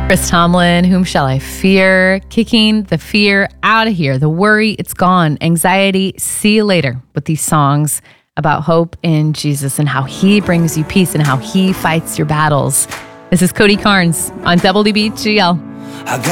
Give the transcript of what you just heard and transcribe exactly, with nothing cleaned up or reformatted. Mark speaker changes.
Speaker 1: Chris Tomlin, Whom Shall I Fear? Kicking the fear out of here. The worry, it's gone. Anxiety, see you later, with these songs about hope in Jesus and how he brings you peace and how he fights your battles. This is Cody Carnes on W D B G L.
Speaker 2: I got